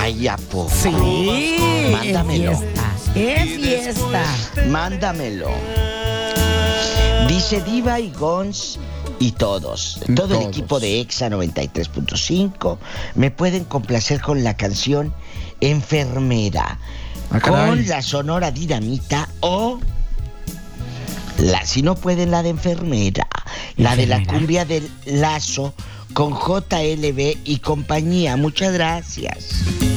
Ay, ¿a poco? Sí, Mándamelo. Es fiesta. Mándamelo. Dice Diva y Gons y todos. Todo el equipo de Exa 93.5 me pueden complacer con la canción Enfermera. Con la Sonora Dinamita o si no pueden, la de Enfermera. La de la cumbia del Lazo con JLB y compañía. Muchas gracias.